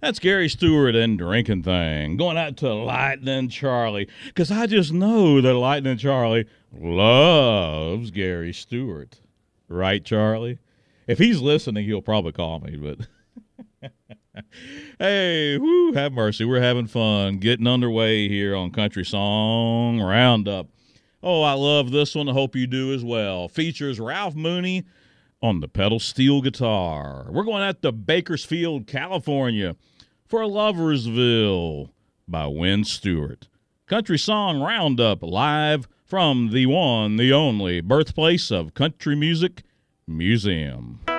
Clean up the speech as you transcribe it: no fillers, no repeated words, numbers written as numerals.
That's Gary Stewart and Drinking Thing. Going out to Lightning Charlie, because I just know that Lightning Charlie loves Gary Stewart. Right, Charlie? If he's listening, he'll probably call me, but... Hey, whoo, have mercy. We're having fun getting underway here on Country Song Roundup. Oh, I love this one. I hope you do as well. Features Ralph Mooney on the pedal steel guitar. We're going out to Bakersfield, California for Loversville by Wynn Stewart. Country Song Roundup live from the one, the only birthplace of country music museum.